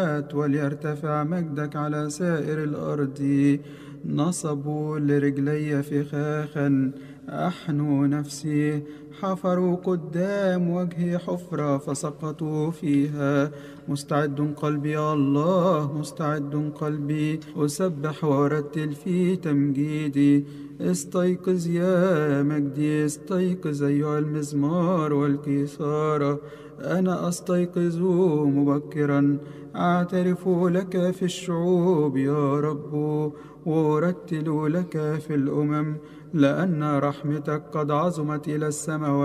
وليرتفع مجدك على سائر الأرض. نصبوا لرجلي فخاخا أحنوا نفسي، حفروا قدام وجهي حفرة فسقطوا فيها. مستعد قلبي يا الله، مستعد قلبي، أسبح وأرتل في تمجيدي. استيقظ يا مجدي، استيقظ أيها المزمار والكيثارة. أنا أستيقظ مبكرا، أعترف لك في الشعوب يا رب، وأرتل لك في الأمم، لأن رحمتك قد عظمت إلى السماوات.